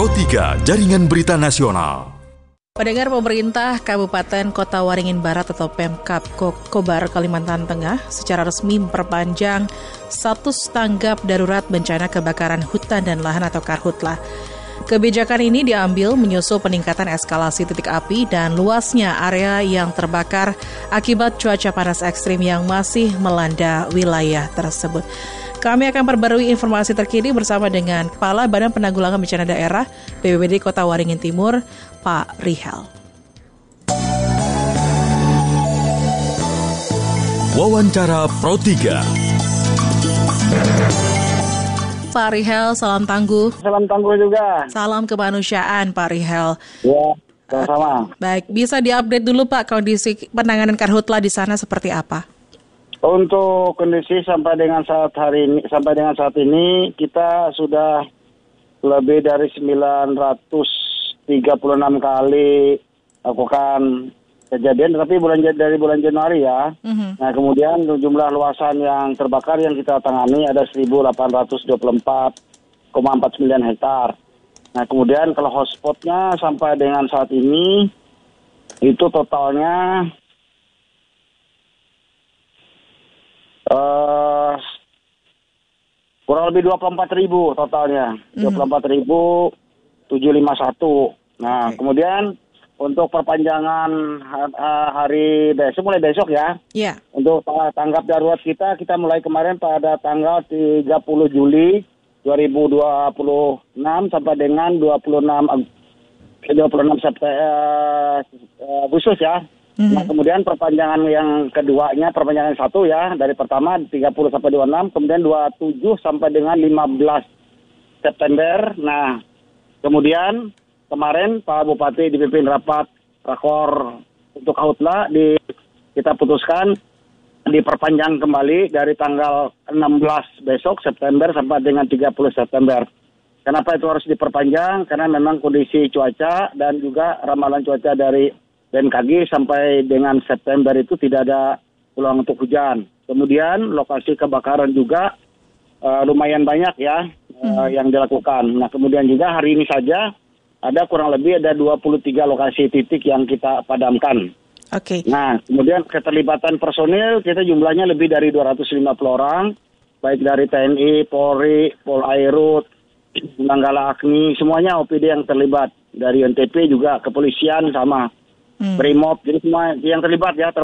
Pro 3 Jaringan Berita Nasional. Pendengar, pemerintah Kabupaten Kota Waringin Barat atau Pemkab Kobar Kalimantan Tengah secara resmi memperpanjang status tanggap darurat bencana kebakaran hutan dan lahan atau Karhutlah. Kebijakan ini diambil menyusul peningkatan eskalasi titik api dan luasnya area yang terbakar akibat cuaca panas ekstrim yang masih melanda wilayah tersebut. Kami akan perbarui informasi terkini bersama dengan Kepala Badan Penanggulangan Bencana Daerah BPBD Kota Waringin Timur, Pak Rihel. Wawancara Pro 3. Pak Rihel, salam tangguh. Salam tangguh juga. Salam kemanusiaan, Pak Rihel. Ya, sama-sama. Baik, bisa diupdate dulu Pak kondisi penanganan Karhutlah di sana seperti apa? Untuk kondisi sampai dengan saat ini kita sudah lebih dari 936 kali lakukan kejadian, tapi dari bulan Januari ya. Nah, kemudian jumlah luasan yang terbakar yang kita tangani ada 1.824,49 hektar. Nah, kemudian kalau hotspotnya sampai dengan saat ini itu totalnya kurang lebih 24.000 totalnya, 24.751. Nah, kemudian untuk perpanjangan hari besok, mulai besok ya. Yeah. Untuk tanggap darurat kita mulai kemarin pada tanggal 30 Juli 2026 sampai dengan 26 Agustus ya. Nah, kemudian perpanjangan yang keduanya, perpanjangan satu ya, dari pertama 30 sampai 26, kemudian 27 sampai dengan 15 September. Nah, kemudian kemarin Pak Bupati dipimpin rapat rakor untuk Karhutlah, kita putuskan diperpanjang kembali dari tanggal 16 besok September sampai dengan 30 September. Kenapa itu harus diperpanjang? Karena memang kondisi cuaca dan juga ramalan cuaca dari BMKG sampai dengan September itu tidak ada peluang untuk hujan. Kemudian lokasi kebakaran juga lumayan banyak ya yang dilakukan. Nah, kemudian juga hari ini saja ada kurang lebih 23 lokasi titik yang kita padamkan. Oke. Nah, kemudian keterlibatan personil kita jumlahnya lebih dari 250 orang, baik dari TNI, Polri, Polairut, Nanggala Agni, semuanya OPD yang terlibat. Dari NTP juga kepolisian sama Brimob, jadi semua yang terlibat ya.